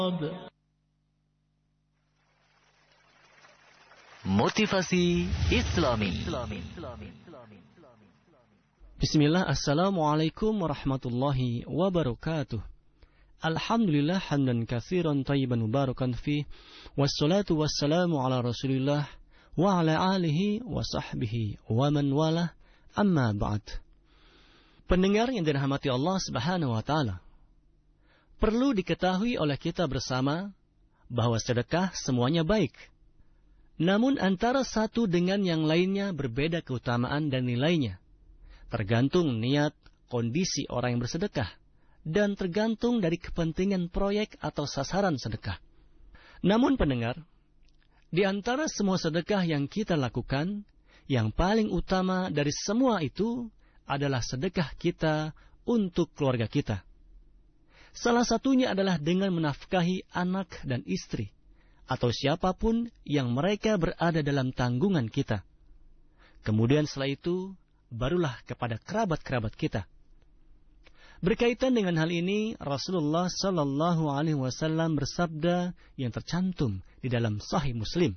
Motivasi Islami. Bismillah, assalamualaikum warahmatullahi wabarakatuh. Alhamdulillah hamdan katsiran thayyiban mubarakan fih, wassalatu wassalamu ala Rasulillah wa ala alihi wa sahbihi wa man walah, amma ba'd. Pendengar yang dirahmati Allah Subhanahu wa taala, perlu diketahui oleh kita bersama bahwa sedekah semuanya baik. Namun antara satu dengan yang lainnya berbeda keutamaan dan nilainya, tergantung niat, kondisi orang yang bersedekah, dan tergantung dari kepentingan proyek atau sasaran sedekah. Namun pendengar, di antara semua sedekah yang kita lakukan, yang paling utama dari semua itu adalah sedekah kita untuk keluarga kita. Salah satunya adalah dengan menafkahi anak dan istri, atau siapapun yang mereka berada dalam tanggungan kita. Kemudian setelah itu, barulah kepada kerabat-kerabat kita. Berkaitan dengan hal ini, Rasulullah Sallallahu Alaihi Wasallam bersabda yang tercantum di dalam Sahih Muslim.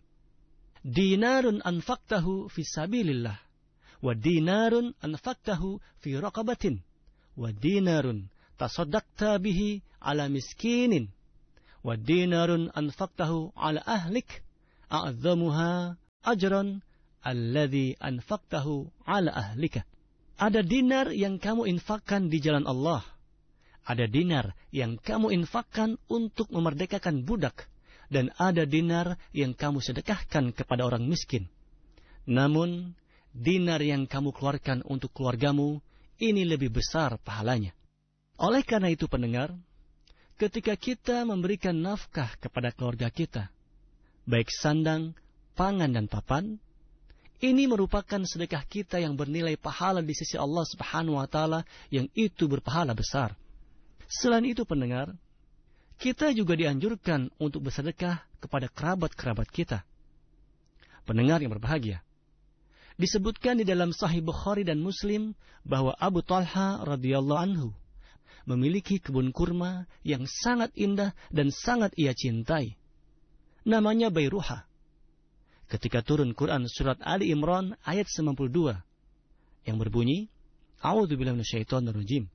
Dinarun anfaqtahu fi sabilillah, wa dinarun anfaqtahu fi raqabatin, wa dinarun tasaddaqta bihi ala miskinin, wa dinarun anfaqtahu ala ahlik, a'zamuha ajran alladhi anfaqtahu ala ahlika. Ada dinar yang kamu infakkan di jalan Allah. Ada dinar yang kamu infakkan untuk memerdekakan budak. Dan ada dinar yang kamu sedekahkan kepada orang miskin. Namun, dinar yang kamu keluarkan untuk keluargamu, ini lebih besar pahalanya. Oleh karena itu pendengar, ketika kita memberikan nafkah kepada keluarga kita, baik sandang, pangan, dan papan, ini merupakan sedekah kita yang bernilai pahala di sisi Allah Subhanahu wa taala, yang itu berpahala besar. Selain itu pendengar, kita juga dianjurkan untuk bersedekah kepada kerabat-kerabat kita. Pendengar yang berbahagia, disebutkan di dalam Sahih Bukhari dan Muslim bahwa Abu Talha radhiyallahu anhu memiliki kebun kurma yang sangat indah dan sangat ia cintai. Namanya Bayruha. Ketika turun Quran surat Ali Imran ayat 92 yang berbunyi, A'udzubillahi minasyaitonir rajim.